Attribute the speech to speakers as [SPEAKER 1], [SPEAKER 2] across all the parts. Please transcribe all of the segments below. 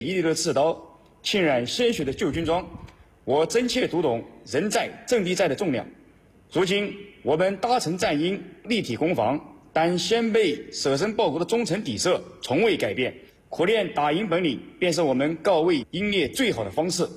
[SPEAKER 1] 一流的刺刀，浸染鲜血的旧军装，我真切读懂人在阵地在的重量。如今我们搭乘战鹰，立体攻防，但先辈舍身报国的忠诚底色从未改变。苦练打赢本领，便是我们告慰英烈最好的方式。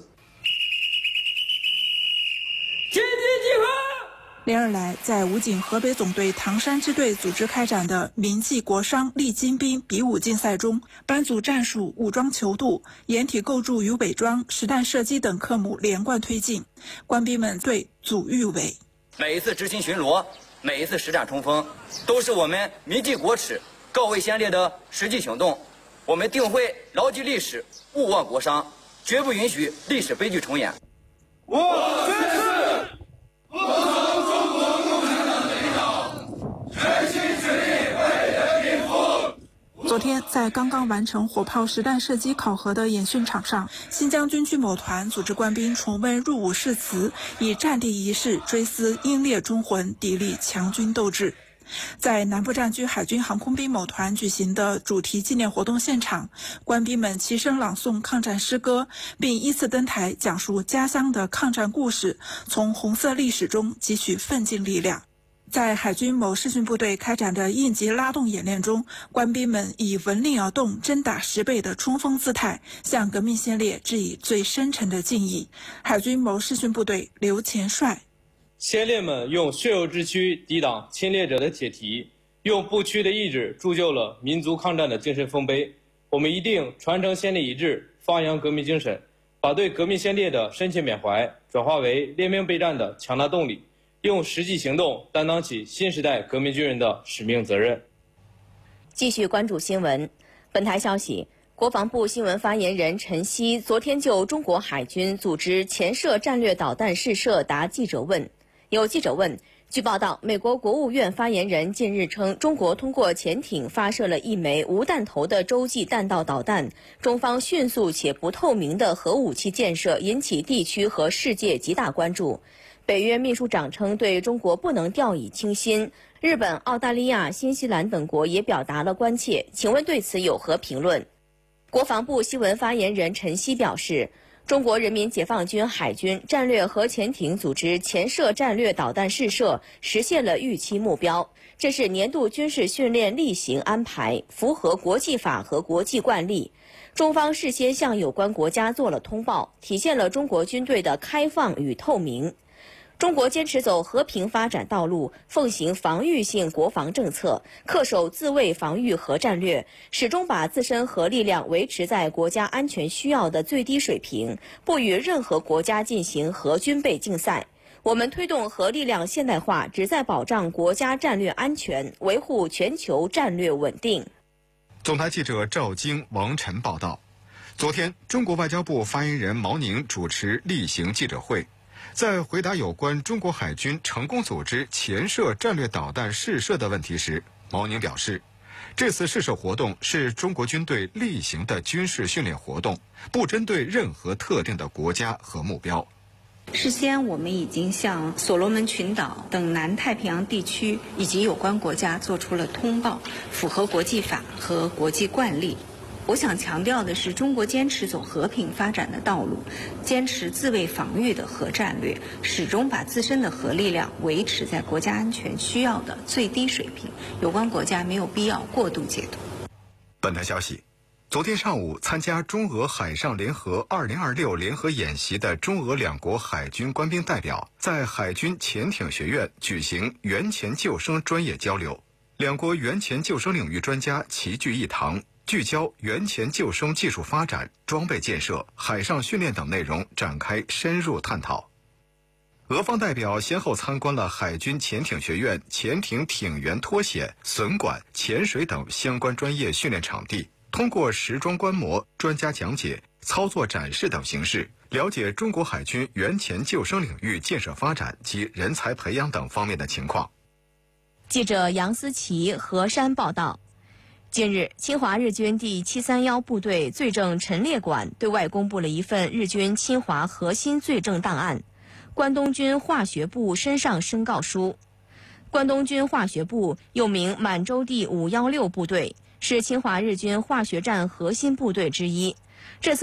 [SPEAKER 2] 连日来，在武警河北总队唐山支队组织开展的铭记国殇立金兵比武竞赛中，班组战术、武装球度、掩体构筑与伪装、实弹射击等科目连贯推进，官兵们对组誉为：
[SPEAKER 3] 每一次执勤巡逻，每一次实战冲锋，都是我们铭记国耻、告慰先烈的实际行动。我们定会牢记历史，勿忘国殇，绝不允许历史悲剧重演。
[SPEAKER 4] 我宣誓，服从中国共产党领导，全心全意为人民服务。
[SPEAKER 2] 昨天，在刚刚完成火炮实弹射击考核的演训场上，新疆军区某团组织官兵重温入伍誓词，以战地仪式追思英烈忠魂，砥砺强军斗志。在南部战区海军航空兵某团举行的主题纪念活动现场，官兵们齐声朗诵抗战诗歌，并依次登台讲述家乡的抗战故事，从红色历史中汲取奋进力量。在海军某视训部队开展的应急拉动演练中，官兵们以闻令而动、真打实备的冲锋姿态，向革命先烈致以最深沉的敬意。海军某视训部队刘前帅：
[SPEAKER 5] 先烈们用血肉之躯抵挡侵略者的铁蹄，用不屈的意志铸就了民族抗战的精神丰碑。我们一定传承先烈遗志，发扬革命精神，把对革命先烈的深切缅怀转化为练兵备战的强大动力，用实际行动担当起新时代革命军人的使命责任。
[SPEAKER 6] 继续关注新闻。本台消息，国防部新闻发言人陈希昨天就中国海军组织潜射战略导弹试射答记者问。有记者问，据报道，美国国务院发言人近日称，中国通过潜艇发射了一枚无弹头的洲际弹道导弹，中方迅速且不透明的核武器建设引起地区和世界极大关注。北约秘书长称，对中国不能掉以轻心。日本、澳大利亚、新西兰等国也表达了关切，请问对此有何评论？国防部新闻发言人陈希表示，中国人民解放军海军战略核潜艇组织潜射战略导弹试射实现了预期目标，这是年度军事训练例行安排，符合国际法和国际惯例。中方事先向有关国家做了通报，体现了中国军队的开放与透明。中国坚持走和平发展道路，奉行防御性国防政策，恪守自卫防御核战略，始终把自身核力量维持在国家安全需要的最低水平，不与任何国家进行核军备竞赛。我们推动核力量现代化，旨在保障国家战略安全，维护全球战略稳定。
[SPEAKER 7] 总台记者赵晶、王晨报道。昨天，中国外交部发言人毛宁主持例行记者会。在回答有关中国海军成功组织潜射战略导弹试射的问题时，毛宁表示，这次试射活动是中国军队例行的军事训练活动，不针对任何特定的国家和目标。
[SPEAKER 8] 事先我们已经向所罗门群岛等南太平洋地区以及有关国家做出了通报，符合国际法和国际惯例。我想强调的是，中国坚持走和平发展的道路，坚持自卫防御的核战略，始终把自身的核力量维持在国家安全需要的最低水平，有关国家没有必要过度解读。
[SPEAKER 7] 本台消息，昨天上午参加中俄海上联合2026联合演习的中俄两国海军官兵代表在海军潜艇学院举行援潜救生专业交流，两国援潜救生领域专家齐聚一堂，聚焦援潜救生技术发展、装备建设、海上训练等内容展开深入探讨。俄方代表先后参观了海军潜艇学院潜艇艇员脱险、损管、潜水等相关专业训练场地，通过实装观摩、专家讲解、操作展示等形式，了解中国海军援潜救生领域建设发展及人才培养等方面的情况。
[SPEAKER 6] 记者杨思琪、何山报道。近日，侵华日军第731部队罪证陈列馆对外公布了一份日军侵华核心罪证档案——关东军化学部身上申告书。关东军化学部又名满洲第516部队，是侵华日军化学战核心部队之一。 这次